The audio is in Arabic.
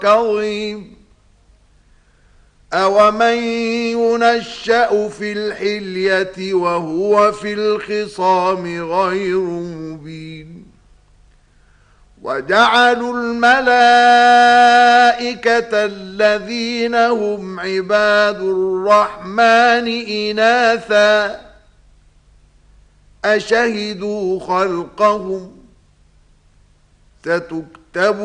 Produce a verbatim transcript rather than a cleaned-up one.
كظيم أومن ينشأ في الحلية وهو في الخصام غير مبين وجعلوا الملائكة الذين هم عباد الرحمن إناثا أشهدوا خلقهم ستكتب